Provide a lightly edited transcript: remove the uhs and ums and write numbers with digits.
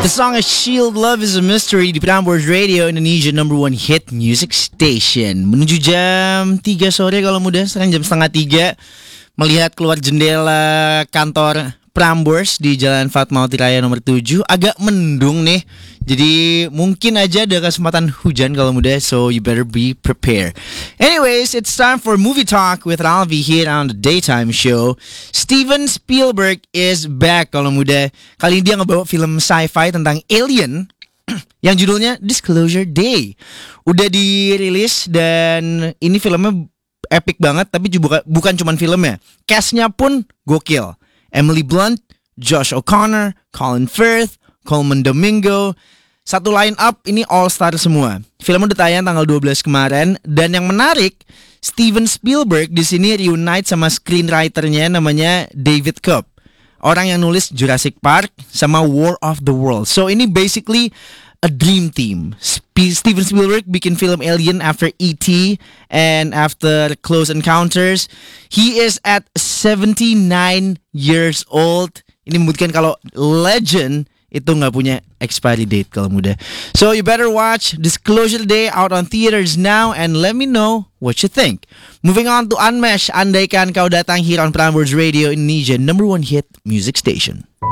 The song is Shield, Love is a Mystery di Prambors Radio, Indonesia #1 hit music station. Menuju jam 3 sore kalau mudah, sekarang jam setengah 3. Melihat keluar jendela kantor Prambors di Jalan Fatmawati Raya nomor 7, agak mendung nih. Jadi mungkin aja ada kesempatan hujan kalau mudah, so you better be prepared. Anyways, it's time for Movie Talk with Alvi here on the Daytime Show. Steven Spielberg is back kalau mudah. Kali ini dia ngebawa film sci-fi tentang alien yang judulnya Disclosure Day. Udah dirilis dan ini filmnya epic banget, tapi juga bukan cuman filmnya. Castnya pun gokil. Emily Blunt, Josh O'Connor, Colin Firth, Coleman Domingo. Satu line up ini all star semua. Film udah tayang tanggal 12 kemarin, dan yang menarik, Steven Spielberg di sini reunite sama screenwriternya namanya David Koepp. Orang yang nulis Jurassic Park sama War of the Worlds. So ini basically a dream team. Steven Spielberg bikin film Alien after E.T. and after Close Encounters. He is at 79 years old. Ini membuktikan kalau legend itu nggak punya expiry date kalau mudah. So you better watch Disclosure Day out on theaters now and let me know what you think. Moving on to Unmesh, andaikan kau datang here on Prambors Radio, Indonesia #1 hit music station.